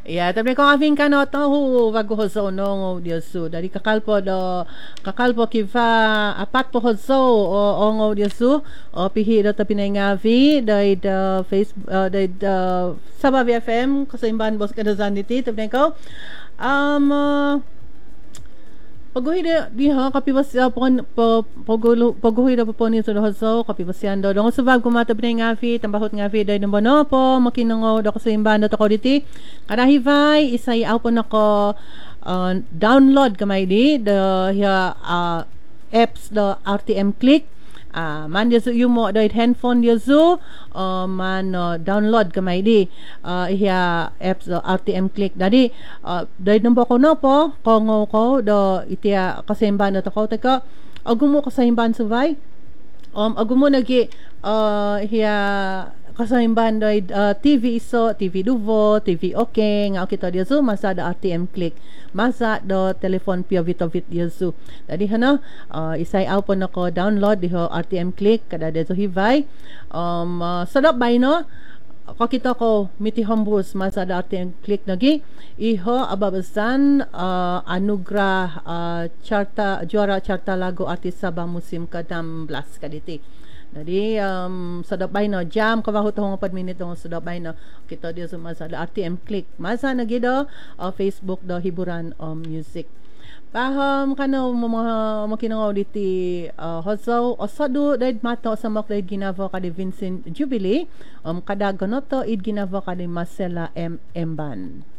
Ya, tapi kung aving ka no tahu bago hoso no Diosu. Dari kakalpo kiva apat po hoso o ngo Diosu. O pihi do tapi na ngavi dari da Facebook dari da Sabah FM kasaimban bos kadazan diti tapi ko Paguhi dia diha kapibasya paguhi da po ni sa hoso kapibasyan do dong subab kumata pinay ngafi tambahot ngafi day no bono po makinango do ko sa imbanda to ko diti kada hivay isay aw po nako download kamay di the apps the RTM click man dia yumo do handphone dia man download kamay di iya apps do RTM click dadi dahil number ko no po kongo ko do itia kasimban to ko teka agumo kasimban subay agumo nagi iya kasimban do TV iso TV duvo TV okay nga kita dia masa do RTM click masa do telefon pia vitovit dia tadi hana isay aw po nako download di RTM click kada dia hivay sadap bay no kakita ko miti hambus masa da RTM click nagi iho ababasan anugrah juara carta lagu artis Sabah musim ke-16 kaditi. Jadi sadap bay no jam kabaho to 4 minute no sadap bay no kita dia masa da RTM click masa nagi do Facebook do hiburan music. Paham kano makinangaw diti hoso osadu dahil mato sa mak dahil ginavo ka di Vincent Jubilee kada ganoto id ginavo ka di Marcela M. Emban.